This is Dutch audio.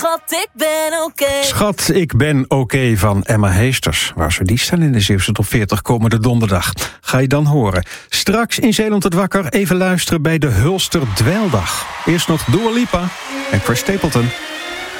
Schat, ik ben oké. Schat, ik ben oké van Emma Heesters. Waar zou die staan in de Zeeuwse Top 40 komende donderdag? Ga je dan horen. Straks in Zeeland het Wakker even luisteren bij de Hulster Dweildag. Eerst nog Dua Lipa en Chris Stapleton.